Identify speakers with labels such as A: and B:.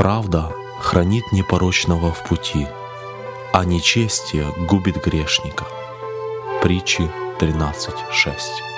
A: Правда хранит непорочного в пути, а нечестие губит грешника. Притчи 13:6.